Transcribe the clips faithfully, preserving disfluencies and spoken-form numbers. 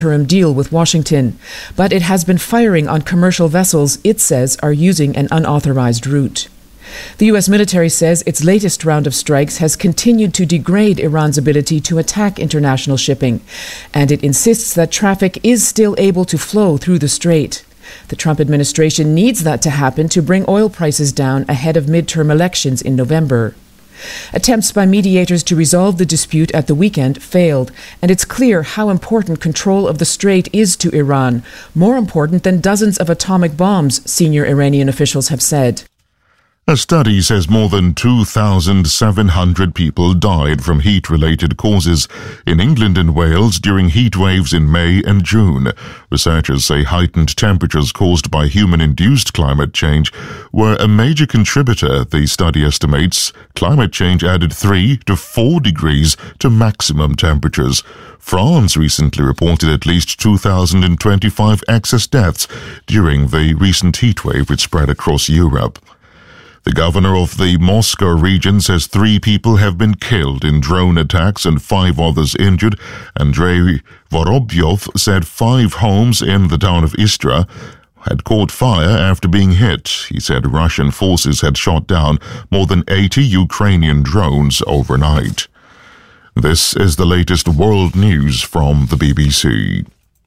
interim deal with Washington, but it has been firing on commercial vessels it says are using an unauthorized route. The U S military says its latest round of strikes has continued to degrade Iran's ability to attack international shipping, and it insists that traffic is still able to flow through the strait. The Trump administration needs that to happen to bring oil prices down ahead of midterm elections in November. Attempts by mediators to resolve the dispute at the weekend failed, and it's clear how important control of the strait is to Iran, more important than dozens of atomic bombs, senior Iranian officials have said. A study says more than two thousand seven hundred people died from heat-related causes in England and Wales during heat waves in May and June. Researchers say heightened temperatures caused by human-induced climate change were a major contributor. The study estimates climate change added three to four degrees to maximum temperatures. France recently reported at least two thousand twenty-five excess deaths during the recent heat wave which spread across Europe. The governor of the Moscow region says three people have been killed in drone attacks and five others injured. Andrei Vorobyov said five homes in the town of Istra had caught fire after being hit. He said Russian forces had shot down more than eighty Ukrainian drones overnight. This is the latest world news from the B B C.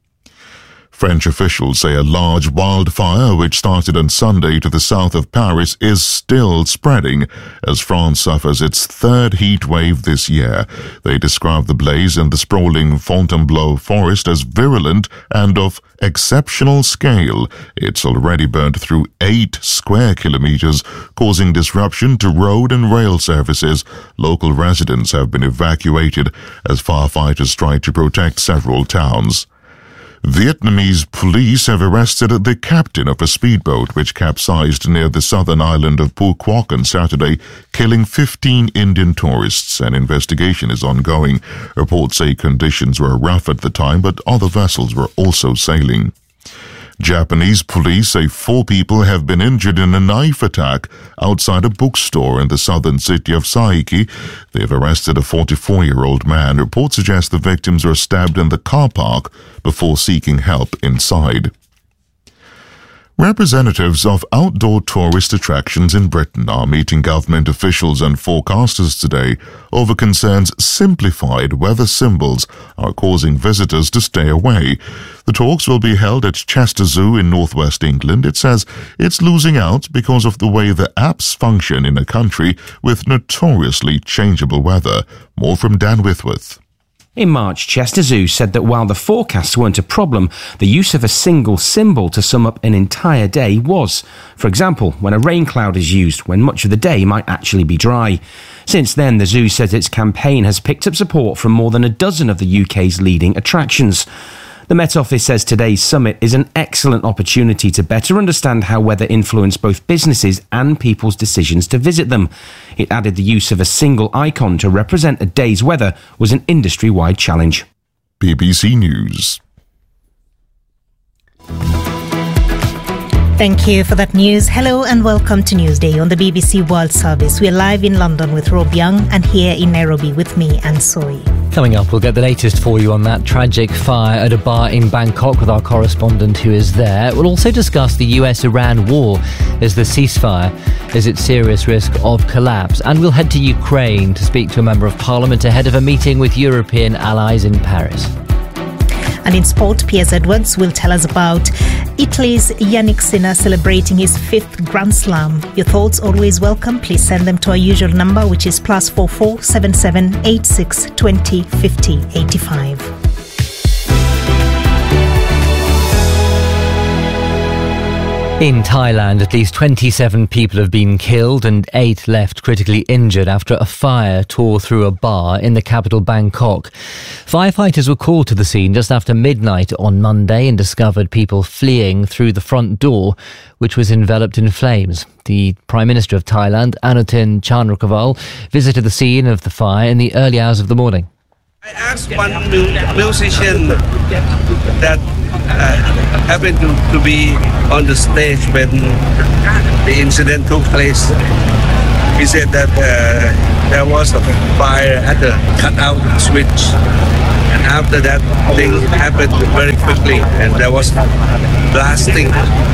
French officials say a large wildfire which started on Sunday to the south of Paris is still spreading as France suffers its third heat wave this year. They describe the blaze in the sprawling Fontainebleau forest as virulent and of exceptional scale. It's already burned through eight square kilometers, causing disruption to road and rail services. Local residents have been evacuated as firefighters try to protect several towns. Vietnamese police have arrested the captain of a speedboat which capsized near the southern island of Phu Quoc on Saturday, killing fifteen Indian tourists. An investigation is ongoing. Reports say conditions were rough at the time, but other vessels were also sailing. Japanese police say four people have been injured in a knife attack outside a bookstore in the southern city of Saiki. They have arrested a forty-four-year-old man. Reports suggest the victims were stabbed in the car park before seeking help inside. Representatives of outdoor tourist attractions in Britain are meeting government officials and forecasters today over concerns simplified weather symbols are causing visitors to stay away. The talks will be held at Chester Zoo in northwest England. It says it's losing out because of the way the apps function in a country with notoriously changeable weather. More from Dan Whitworth. In March, Chester Zoo said that while the forecasts weren't a problem, the use of a single symbol to sum up an entire day was. For example, when a rain cloud is used, when much of the day might actually be dry. Since then, the zoo says its campaign has picked up support from more than a dozen of the U K's leading attractions. The Met Office says today's summit is an excellent opportunity to better understand how weather influenced both businesses and people's decisions to visit them. It added the use of a single icon to represent a day's weather was an industry-wide challenge. B B C News. Thank you for that news. Hello and welcome to Newsday on the B B C World Service. We're live in London with Rob Young and here in Nairobi with me, Anne Soy. Coming up, we'll get the latest for you on that tragic fire at a bar in Bangkok with our correspondent who is there. We'll also discuss the U S Iran war as the ceasefire is at serious risk of collapse. And we'll head to Ukraine to speak to a member of parliament ahead of a meeting with European allies in Paris. And in sport, Piers Edwards will tell us about Italy's Yannick Sinner celebrating his fifth Grand Slam. Your thoughts always welcome. Please send them to our usual number, which is plus four four seven seven eight six twenty fifty eighty five. In Thailand, at least twenty-seven people have been killed and eight left critically injured after a fire tore through a bar in the capital Bangkok. Firefighters were called to the scene just after midnight on Monday and discovered people fleeing through the front door, which was enveloped in flames. The Prime Minister of Thailand, Anutin Charnvirakul, visited the scene of the fire in the early hours of the morning. I asked one musician that uh, happened to, to be on the stage when the incident took place. He said that uh, there was a fire at the cutout switch And after that, things happened very quickly, and there was blasting.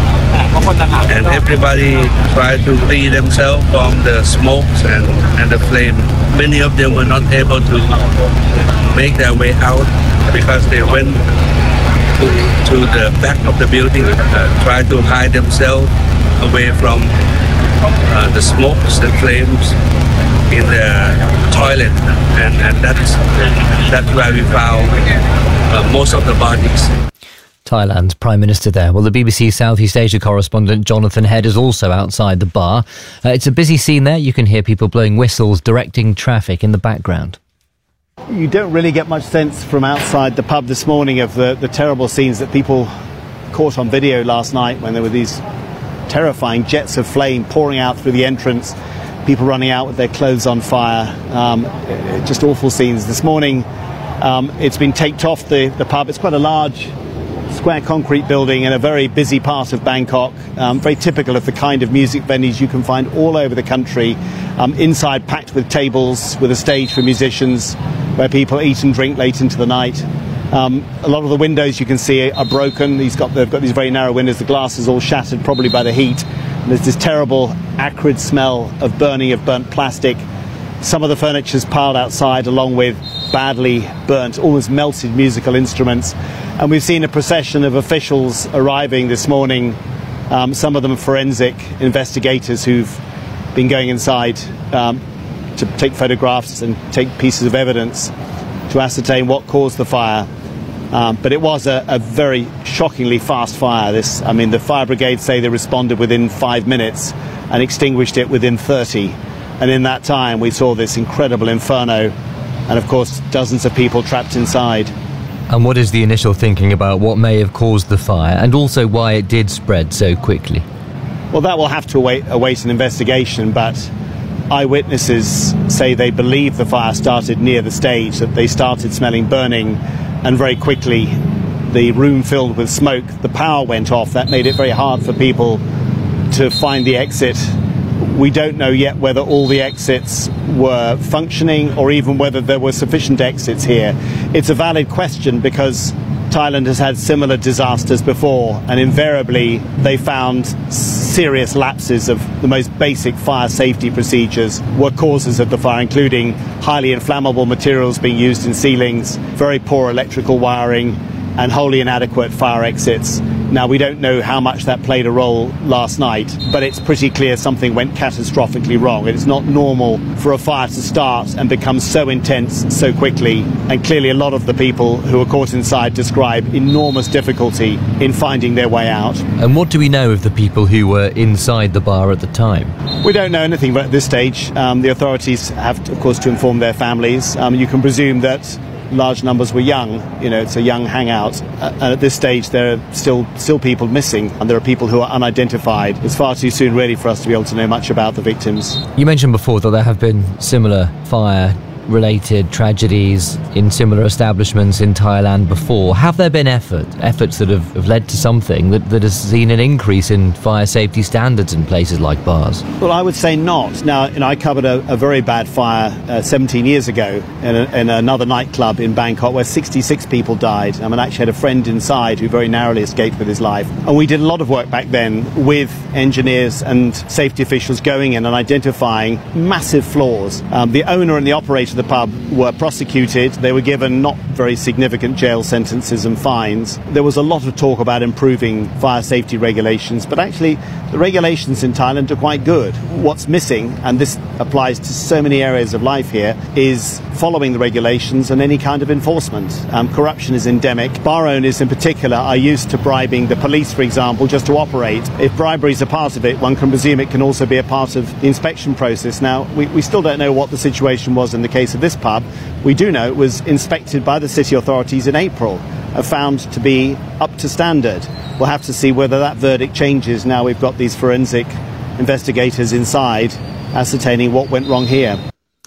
And everybody tried to free themselves from the smokes and, and the flame. Many of them were not able to make their way out because they went to, to the back of the building, uh, tried to hide themselves away from uh, the smokes, the flames in the toilet. And, and that's, that's where we found uh, most of the bodies. Thailand's Prime Minister there. Well, the B B C Southeast Asia correspondent Jonathan Head is also outside the bar. Uh, it's a busy scene there. You can hear people blowing whistles, directing traffic in the background. You don't really get much sense from outside the pub this morning of the, the terrible scenes that people caught on video last night when there were these terrifying jets of flame pouring out through the entrance, people running out with their clothes on fire. Um, just awful scenes. This morning, um, it's been taped off the, the pub. It's quite a large square concrete building in a very busy part of Bangkok, um, very typical of the kind of music venues you can find all over the country. Um, inside packed with tables, with a stage for musicians where people eat and drink late into the night. Um, a lot of the windows you can see are broken. These got, they've got these very narrow windows. The glass is all shattered, probably by the heat. And there's this terrible acrid smell of burning of burnt plastic. Some of the furniture's piled outside along with badly burnt, almost melted musical instruments. And we've seen a procession of officials arriving this morning, um, some of them forensic investigators who've been going inside um, to take photographs and take pieces of evidence to ascertain what caused the fire. Um, but it was a, a very shockingly fast fire. This, I mean, the fire brigade say they responded within five minutes and extinguished it within thirty. And in that time, we saw this incredible inferno and, of course, dozens of people trapped inside. And what is the initial thinking about what may have caused the fire and also why it did spread so quickly? Well, that will have to await, await an investigation, but eyewitnesses say they believe the fire started near the stage, that they started smelling burning, and very quickly the room filled with smoke. The power went off. That made it very hard for people to find the exit. We don't know yet whether all the exits were functioning or even whether there were sufficient exits here. It's a valid question because Thailand has had similar disasters before, and invariably they found serious lapses of the most basic fire safety procedures were causes of the fire, including highly inflammable materials being used in ceilings, very poor electrical wiring, and wholly inadequate fire exits. Now, we don't know how much that played a role last night, but it's pretty clear something went catastrophically wrong. It is not normal for a fire to start and become so intense so quickly, and clearly a lot of the people who were caught inside describe enormous difficulty in finding their way out. And what do we know of the people who were inside the bar at the time? We don't know anything at this stage. Um, the authorities have, to, of course, to inform their families. Um, you can presume that large numbers were young. You know, it's a young hangout. Uh, and at this stage, there are still still people missing, and there are people who are unidentified. It's far too soon, really, for us to be able to know much about the victims. You mentioned before that there have been similar fire-related tragedies in similar establishments in Thailand before. Have there been effort, efforts that have, have led to something that, that has seen an increase in fire safety standards in places like bars? Well, I would say not. Now, you know, I covered a, a very bad fire uh, seventeen years ago in, a, in another nightclub in Bangkok where sixty-six people died. I mean, I actually had a friend inside who very narrowly escaped with his life. And we did a lot of work back then with engineers and safety officials going in and identifying massive flaws. Um, the owner and the operator of the pub were prosecuted. They were given not very significant jail sentences and fines. There was a lot of talk about improving fire safety regulations, but actually the regulations in Thailand are quite good. What's missing, and this applies to so many areas of life here, is following the regulations and any kind of enforcement. Um, corruption is endemic. Bar owners in particular are used to bribing the police, for example, just to operate. If bribery is a part of it, one can presume it can also be a part of the inspection process. Now, we, we still don't know what the situation was in the case of this pub. We do know it was inspected by the city authorities in April, are found to be up to standard. We'll have to see whether that verdict changes now we've got these forensic investigators inside ascertaining what went wrong here.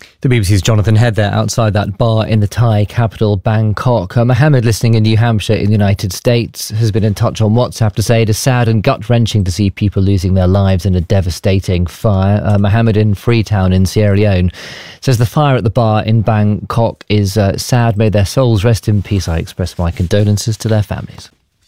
The B B C's Jonathan Head there outside that bar in the Thai capital, Bangkok. Uh, Mohammed, listening in New Hampshire in the United States, has been in touch on WhatsApp to say it is sad and gut-wrenching to see people losing their lives in a devastating fire. Uh, Mohammed in Freetown in Sierra Leone says the fire at the bar in Bangkok is uh, sad. May their souls rest in peace. I express my condolences to their families.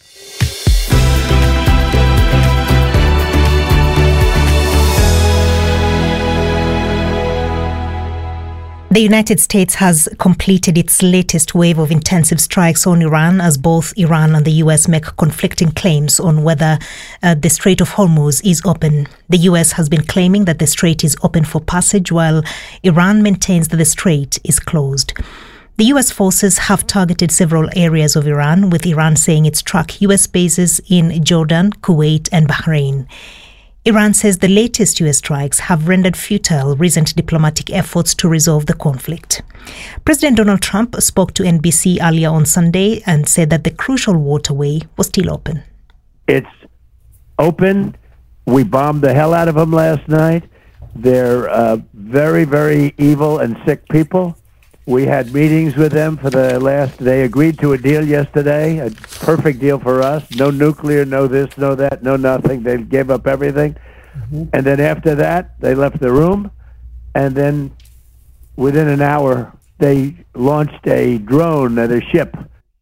The United States has completed its latest wave of intensive strikes on Iran as both Iran and the U S make conflicting claims on whether uh, the Strait of Hormuz is open. The U S has been claiming that the strait is open for passage, while Iran maintains that the strait is closed. The U S forces have targeted several areas of Iran, with Iran saying it struck U S bases in Jordan, Kuwait and Bahrain. Iran says the latest U S strikes have rendered futile recent diplomatic efforts to resolve the conflict. President Donald Trump spoke to N B C earlier on Sunday and said that the crucial waterway was still open. It's open. We bombed the hell out of them last night. They're uh, very, very evil and sick people. We had meetings with them for the last, they agreed to a deal yesterday, a perfect deal for us. No nuclear, no this, no that, no nothing. They gave up everything. Mm-hmm. And then after that, they left the room. And then within an hour, they launched a drone at a ship.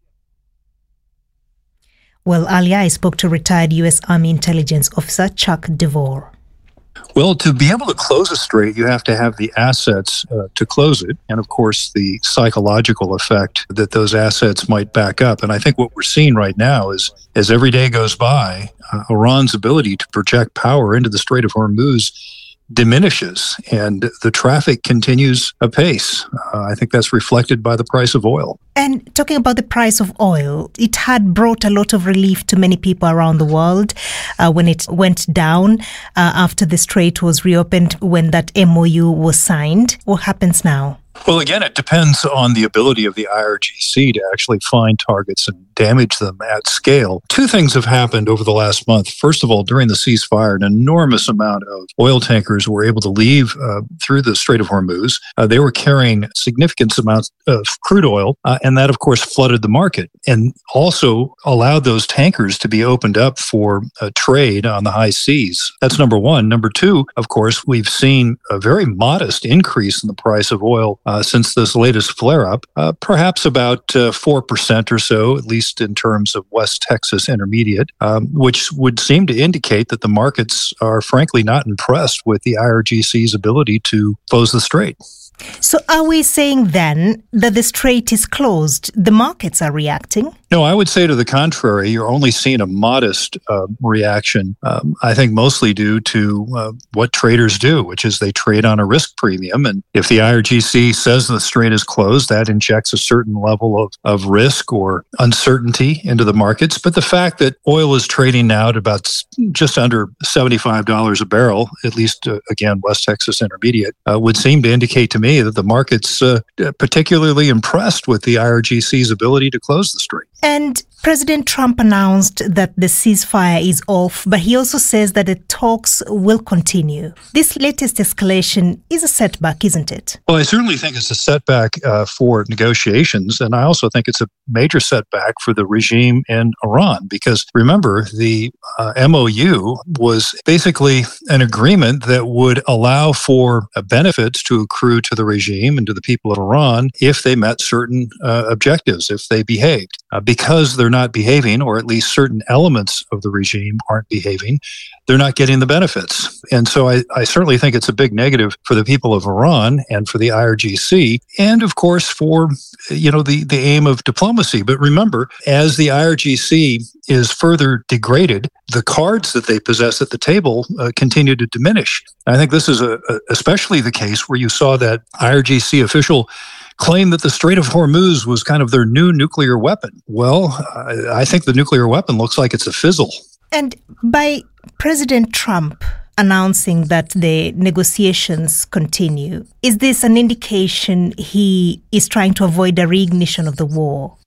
Well, earlier I spoke to retired U S Army intelligence officer Chuck DeVore. Well, to be able to close a strait, you have to have the assets uh, to close it. And of course, the psychological effect that those assets might back up. And I think what we're seeing right now is, as every day goes by, uh, Iran's ability to project power into the Strait of Hormuz diminishes and the traffic continues apace. Uh, I think that's reflected by the price of oil. And talking about the price of oil, it had brought a lot of relief to many people around the world uh, when it went down uh, after the strait was reopened, when that M O U was signed. What happens now? Well, again, it depends on the ability of the I R G C to actually find targets and damage them at scale. Two things have happened over the last month. First of all, during the ceasefire, an enormous amount of oil tankers were able to leave uh, through the Strait of Hormuz. Uh, they were carrying significant amounts of crude oil, uh, and that, of course, flooded the market and also allowed those tankers to be opened up for uh, trade on the high seas. That's number one. Number two, of course, we've seen a very modest increase in the price of oil Uh, since this latest flare-up, uh, perhaps about uh, four percent or so, at least in terms of West Texas Intermediate, um, which would seem to indicate that the markets are frankly not impressed with the I R G C's ability to close the strait. So are we saying then that the strait is closed? The markets are reacting? No, I would say to the contrary. You're only seeing a modest uh, reaction, um, I think mostly due to uh, what traders do, which is they trade on a risk premium. And if the I R G C says the strait is closed, that injects a certain level of, of risk or uncertainty into the markets. But the fact that oil is trading now at about just under seventy-five dollars a barrel, at least, uh, again, West Texas Intermediate, uh, would seem to indicate to me that the market's uh, particularly impressed with the I R G C's ability to close the strait. And President Trump announced that the ceasefire is off, but he also says that the talks will continue. This latest escalation is a setback, isn't it? Well, I certainly think it's a setback uh, for negotiations, and I also think it's a major setback for the regime in Iran, because remember, the uh, M O U was basically an agreement that would allow for uh, benefits to accrue to the regime and to the people of Iran if they met certain uh, objectives, if they behaved. Uh, because they're not behaving, or at least certain elements of the regime aren't behaving, they're not getting the benefits. And so I, I certainly think it's a big negative for the people of Iran and for the I R G C, and of course for, you know, the, the aim of diplomacy. But remember, as the I R G C is further degraded, the cards that they possess at the table uh, continue to diminish. I think this is a, a, especially the case where you saw that I R G C official claim that the Strait of Hormuz was kind of their new nuclear weapon. Well, I think the nuclear weapon looks like it's a fizzle. And by President Trump announcing that the negotiations continue, is this an indication he is trying to avoid a reignition of the war?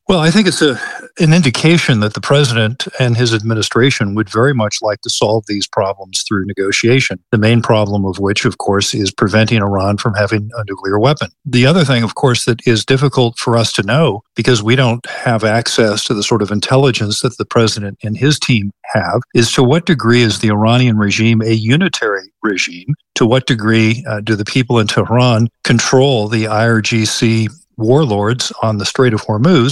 Well, I think it's a an indication that the president and his administration would very much like to solve these problems through negotiation, the main problem of which, of course, is preventing Iran from having a nuclear weapon. The other thing, of course, that is difficult for us to know, because we don't have access to the sort of intelligence that the president and his team have, is to what degree is the Iranian regime a unitary regime? To what degree uh, do the people in Tehran control the I R G C warlords on the Strait of Hormuz?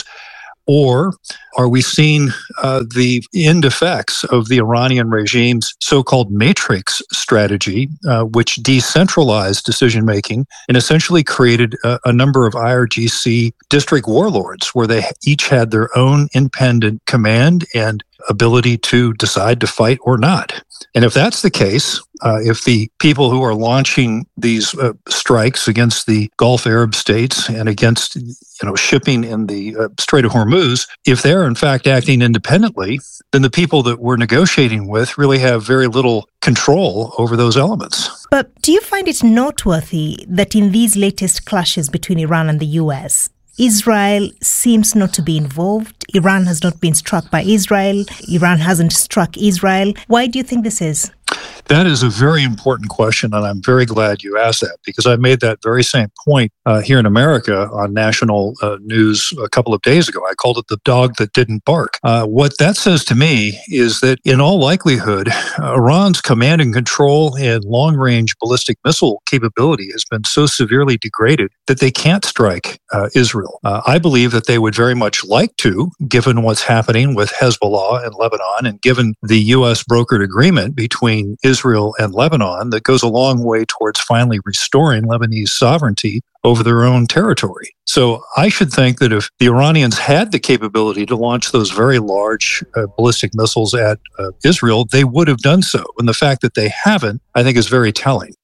Or are we seeing uh, the end effects of the Iranian regime's so-called matrix strategy, uh, which decentralized decision-making and essentially created a, a number of I R G C district warlords where they each had their own independent command and ability to decide to fight or not? And if that's the case, uh, if the people who are launching these uh, strikes against the Gulf Arab states and against, you know, shipping in the uh, Strait of Hormuz, if they're in fact acting independently, then the people that we're negotiating with really have very little control over those elements. But do you find it noteworthy that in these latest clashes between Iran and the U S, Israel seems not to be involved? Iran has not been struck by Israel. Iran hasn't struck Israel. Why do you think this is? That is a very important question, and I'm very glad you asked that, because I made that very same point uh, here in America on national uh, news a couple of days ago. I called it the dog that didn't bark. Uh, what that says to me is that in all likelihood, Iran's command and control and long-range ballistic missile capability has been so severely degraded that they can't strike uh, Israel. Uh, I believe that they would very much like to, given what's happening with Hezbollah and Lebanon, and given the U S brokered agreement between Israel and Lebanon that goes a long way towards finally restoring Lebanese sovereignty over their own territory. So I should think that if the Iranians had the capability to launch those very large uh, ballistic missiles at uh, Israel, they would have done so. And the fact that they haven't, I think, is very telling.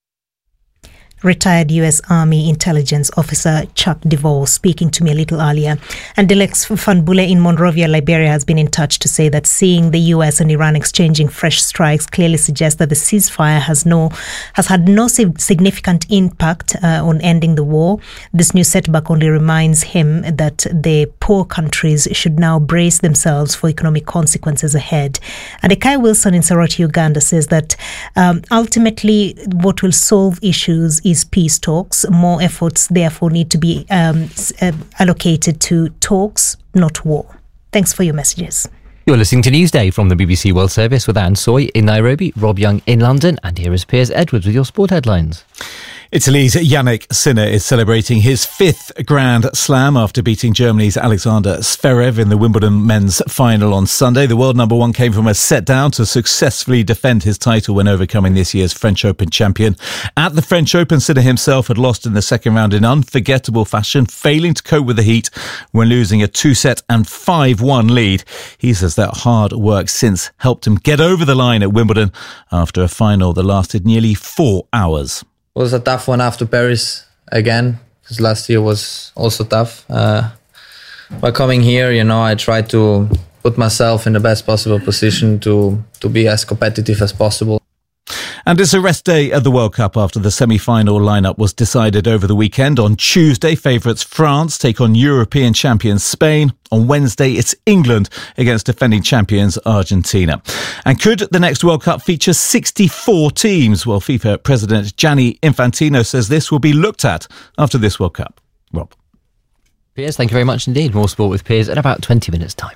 Retired U S Army Intelligence Officer Chuck DeVore speaking to me a little earlier. And Dilex Fanbule in Monrovia, Liberia, has been in touch to say that seeing the U S and Iran exchanging fresh strikes clearly suggests that the ceasefire has no has had no significant impact uh, on ending the war. This new setback only reminds him that the poor countries should now brace themselves for economic consequences ahead. And Ekai Wilson in Soroti, Uganda, says that um, ultimately what will solve issues is peace talks. More efforts, therefore, need to be um, uh, allocated to talks, not war. Thanks for your messages. You're listening to Newsday from the B B C World Service with Anne Soy in Nairobi, Rob Young in London, and here is Piers Edwards with your sport headlines. Italy's Yannick Sinner is celebrating his fifth Grand Slam after beating Germany's Alexander Zverev in the Wimbledon men's final on Sunday. The world number one came from a set down to successfully defend his title when overcoming this year's French Open champion. At the French Open, Sinner himself had lost in the second round in unforgettable fashion, failing to cope with the heat when losing a two-set and five one lead. He says that hard work since helped him get over the line at Wimbledon after a final that lasted nearly four hours. It was a tough one after Paris again, because last year was also tough. Uh, by coming here, you know, I tried to put myself in the best possible position to, to be as competitive as possible. And it's a rest day at the World Cup after the semi-final lineup was decided over the weekend. On Tuesday, favourites France take on European champions Spain. On Wednesday, it's England against defending champions Argentina. And could the next World Cup feature sixty-four teams? Well, FIFA President Gianni Infantino says this will be looked at after this World Cup. Rob. Piers, thank you very much indeed. More sport with Piers in about twenty minutes' time.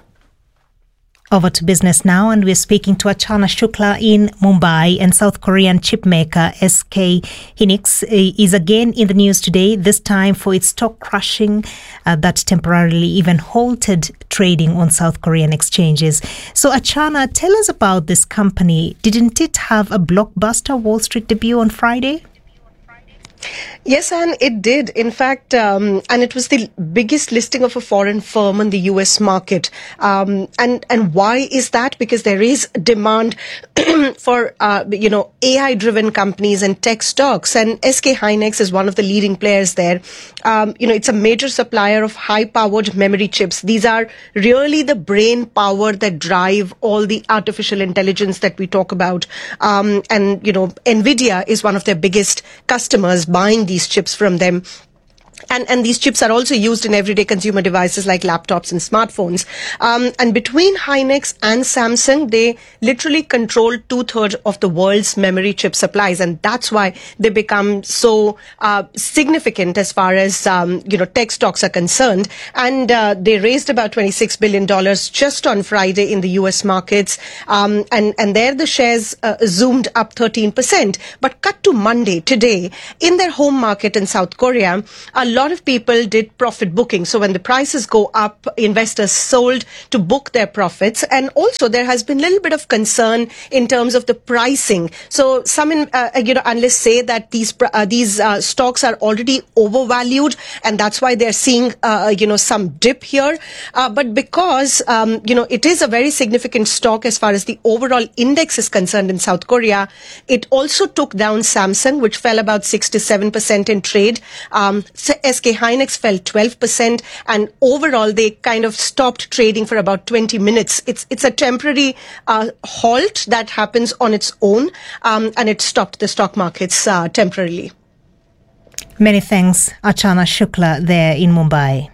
Over to business now, and we're speaking to Achana Shukla in Mumbai, and South Korean chipmaker S K Hynix is again in the news today, this time for its stock crashing uh, that temporarily even halted trading on South Korean exchanges. So Achana, tell us about this company. Didn't it have a blockbuster Wall Street debut on Friday? Yes, and it did. In fact, um, and it was the biggest listing of a foreign firm on the U S market. Um, and, and why is that? Because there is demand for, uh, you know, A I-driven companies and tech stocks. And S K Hynix is one of the leading players there. Um, you know, it's a major supplier of high-powered memory chips. These are really the brain power that drive all the artificial intelligence that we talk about. Um, and, you know, NVIDIA is one of their biggest customers, buying these chips from them. And, and these chips are also used in everyday consumer devices like laptops and smartphones. Um, and between Hynix and Samsung, they literally control two-thirds of the world's memory chip supplies. And that's why they become so uh, significant as far as, um, you know, tech stocks are concerned. And uh, they raised about twenty-six billion dollars just on Friday in the U S markets. Um, and, and there the shares uh, zoomed up thirteen percent. But cut to Monday, today, in their home market in South Korea, a lot of people did profit booking. So when the prices go up, investors sold to book their profits. And also there has been a little bit of concern in terms of the pricing. So some in, uh, you know, analysts say that these uh, these uh, stocks are already overvalued, and that's why they're seeing uh, you know some dip here. Uh, but because um, you know it is a very significant stock as far as the overall index is concerned in South Korea, it also took down Samsung, which fell about six to seven percent in trade. Um, S K Hynix fell twelve percent, and overall they kind of stopped trading for about twenty minutes. It's it's a temporary uh, halt that happens on its own, um, and it stopped the stock markets uh, temporarily. Many thanks, Archana Shukla there in Mumbai.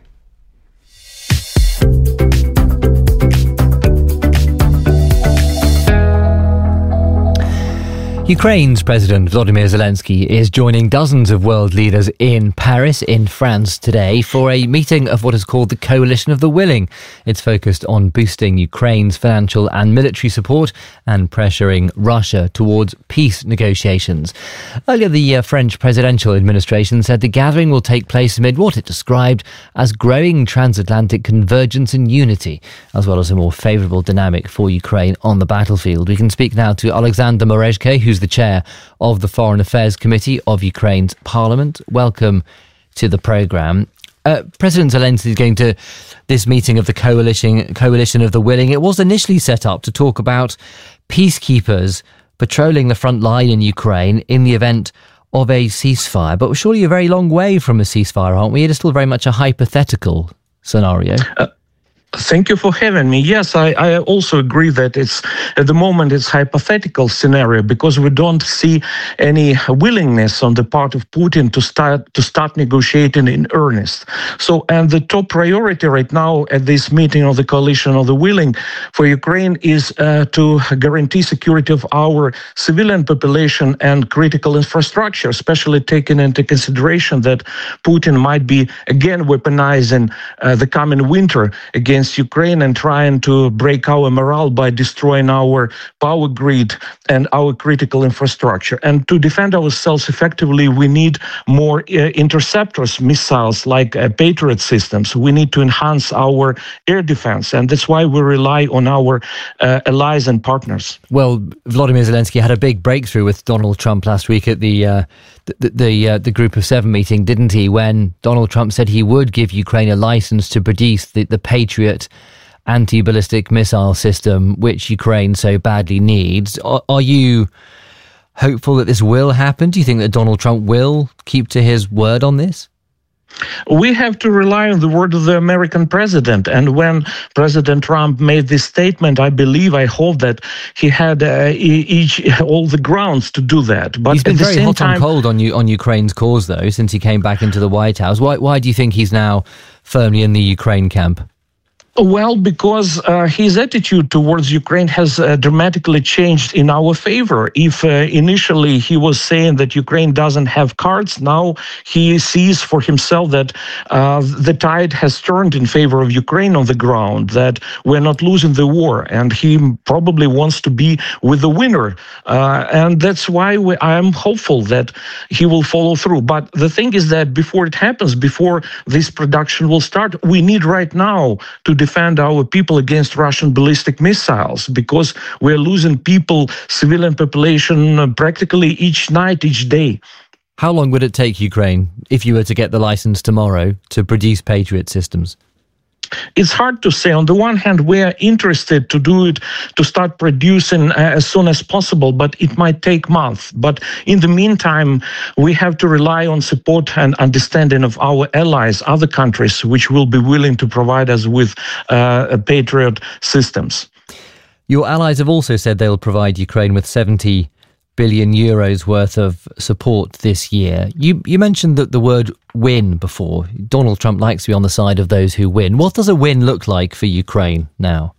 Ukraine's President Volodymyr Zelensky is joining dozens of world leaders in Paris, in France, today for a meeting of what is called the Coalition of the Willing. It's focused on boosting Ukraine's financial and military support and pressuring Russia towards peace negotiations. Earlier, the uh, French presidential administration said the gathering will take place amid what it described as growing transatlantic convergence and unity, as well as a more favourable dynamic for Ukraine on the battlefield. We can speak now to Alexander Merezhko, who's the chair of the Foreign Affairs Committee of Ukraine's Parliament. Welcome to the programme. Uh, President Zelensky is going to this meeting of the coalition, coalition of the Willing. It was initially set up to talk about peacekeepers patrolling the front line in Ukraine in the event of a ceasefire. But we're surely a very long way from a ceasefire, aren't we? It is still very much a hypothetical scenario. Uh- Thank you for having me. Yes, I, I also agree that it's at the moment it's hypothetical scenario because we don't see any willingness on the part of Putin to start to start negotiating in earnest. So, and the top priority right now at this meeting of the Coalition of the Willing for Ukraine is uh, to guarantee security of our civilian population and critical infrastructure, especially taking into consideration that Putin might be again weaponizing uh, the coming winter against Ukraine and trying to break our morale by destroying our power grid and our critical infrastructure. And to defend ourselves effectively, we need more uh, interceptors, missiles like uh, Patriot systems. We need to enhance our air defense, and that's why we rely on our uh, allies and partners. Well, Volodymyr Zelensky had a big breakthrough with Donald Trump last week at the uh, the the, uh, the Group of Seven meeting, didn't he? When Donald Trump said he would give Ukraine a license to produce the, the Patriot anti-ballistic missile system, which Ukraine so badly needs. Are, are you hopeful that this will happen? Do you think that Donald Trump will keep to his word on this? We have to rely on the word of the American president. And when President Trump made this statement, I believe, I hope that he had uh, each all the grounds to do that. But he's been at the very same hot time, and cold on you on Ukraine's cause, though, since he came back into the White House. Why, why do you think he's now firmly in the Ukraine camp? Well, because uh, his attitude towards Ukraine has uh, dramatically changed in our favor. If uh, initially he was saying that Ukraine doesn't have cards, now he sees for himself that uh, the tide has turned in favor of Ukraine on the ground, that we're not losing the war, and he probably wants to be with the winner. Uh, and that's why we, I am hopeful that he will follow through. But the thing is that before it happens, before this production will start, we need right now to defend our people against Russian ballistic missiles, because we're losing people, civilian population, uh, practically each night, each day. How long would it take Ukraine, if you were to get the license tomorrow, to produce Patriot systems? It's hard to say. On the one hand, we are interested to do it, to start producing uh, as soon as possible, but it might take months. But in the meantime, we have to rely on support and understanding of our allies, other countries, which will be willing to provide us with uh, Patriot systems. Your allies have also said they'll provide Ukraine with seventy billion euros worth of support this year. You you mentioned that the word win before. Donald Trump likes to be on the side of those who win. What does a win look like for Ukraine now?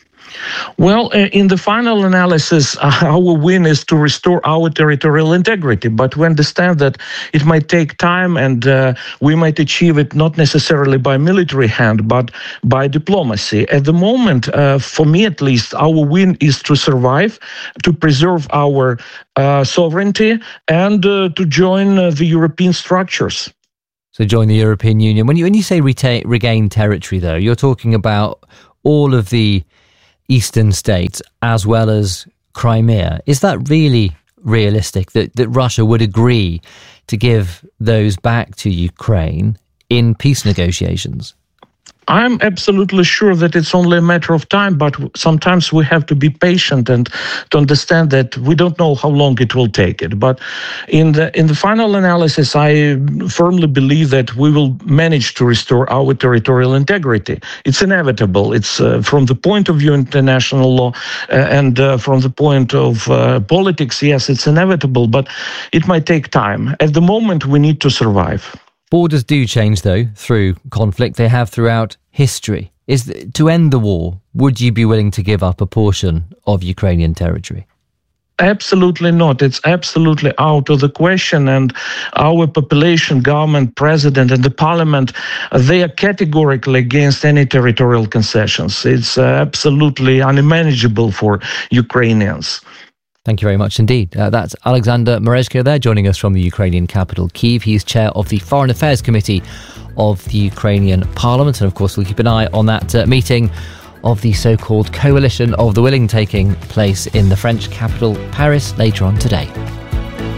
Well, uh, in the final analysis, uh, our win is to restore our territorial integrity. But we understand that it might take time, and uh, we might achieve it not necessarily by military hand, but by diplomacy. At the moment, uh, for me at least, our win is to survive, to preserve our uh, sovereignty, and uh, to join uh, the European structures. So join the European Union. When you when you say retain, regain territory, though, you're talking about all of the eastern states as well as Crimea. Is that really realistic that, that Russia would agree to give those back to Ukraine in peace negotiations? I'm absolutely sure that it's only a matter of time, but sometimes we have to be patient and to understand that we don't know how long it will take it. But in the in the final analysis, I firmly believe that we will manage to restore our territorial integrity. It's inevitable. It's uh, from the point of view of international law uh, and uh, from the point of uh, politics, yes, it's inevitable, but it might take time. At the moment, we need to survive. Borders do change, though, through conflict. They have throughout history. Is th- to end the war, would you be willing to give up a portion of Ukrainian territory? Absolutely not. It's absolutely out of the question. And our population, government, president, and the parliament, uh, they are categorically against any territorial concessions. It's uh, absolutely unmanageable for Ukrainians. Thank you very much indeed. Uh, that's Alexander Merezhko there, joining us from the Ukrainian capital, Kyiv. He's chair of the Foreign Affairs Committee of the Ukrainian Parliament. And of course, we'll keep an eye on that uh, meeting of the so-called Coalition of the Willing taking place in the French capital, Paris, later on today.